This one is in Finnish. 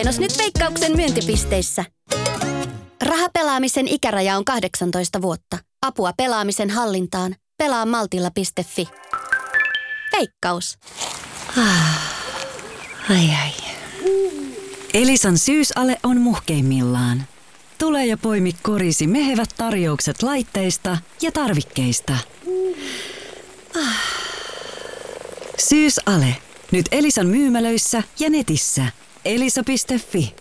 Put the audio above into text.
Mainos nyt Veikkauksen myyntipisteissä. Rahapelaamisen ikäraja on 18 vuotta. Apua pelaamisen hallintaan. Pelaa Maltilla.fi. Veikkaus. Ai. Elisan syysale on muhkeimmillaan. Tule ja poimi korisi mehevät tarjoukset laitteista ja tarvikkeista. Syysale. Nyt Elisan myymälöissä ja netissä. Elisa.fi.